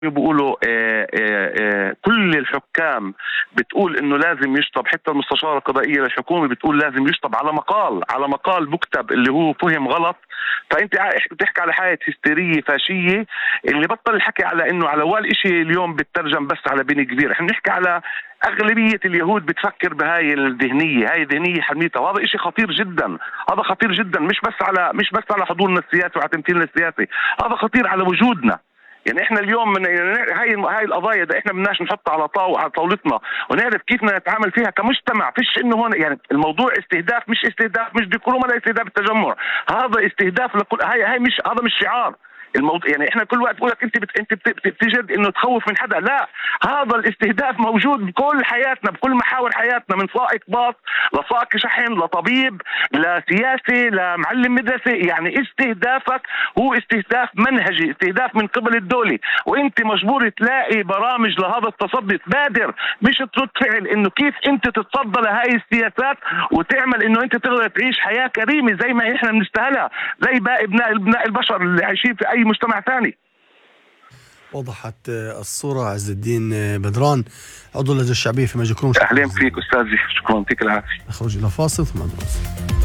بيقولوا كل الحكام بتقول انه لازم يشطب، حتى المستشارة القضائية للحكومة بتقول لازم يشطب على مقال بكتب اللي هو فهم غلط. فانت بتحكي على حالة هستيرية فاشية اللي بطل الحكي على انه على اول اشي اليوم بتترجم بس على بني كبير. احنا نحكي على أغلبية اليهود بتفكر بهاي الذهنية، هاي ذهنية حميتة، وهذا إشي خطير جدا. هذا خطير جدا، مش بس على حضورنا السياسي وعلى تمثيلنا السياسي، هذا خطير على وجودنا. يعني احنا اليوم من هاي القضايا ده احنا بدناش نحطها على طاولتنا ونعرف كيف نتعامل فيها كمجتمع. فيش انه هون يعني الموضوع استهداف، مش ديكروم ولا استهداف التجمع، هذا استهداف لكل هاي مش هذا مش شعار الموضوع. يعني احنا كل وقت بقولك انت بتجد انه تخوف من حدا، لا، هذا الاستهداف موجود بكل حياتنا، بكل محاور حياتنا، من سائق باص لسائق شحن لطبيب لسياسي لمعلم مدرسه. يعني استهدافك هو استهداف منهجي، استهداف من قبل الدولة، وانت مجبور تلاقي برامج لهذا التصدي، تبادر مش ترد فعل انه كيف انت تتصدى لهاي السياسات وتعمل انه انت تقدر تعيش حياة كريمة زي ما احنا بنستاهلها، زي باقي ابناء البشر اللي عايشين في اي مجتمع ثاني. وضحت الصورة. عز الدين بدران، عضو اللجنة الشعبية في مجلس النواب. اهلا فيك استاذي، شكرا، يعطيك العافية. نخرج إلى فاصل ثم نواصل.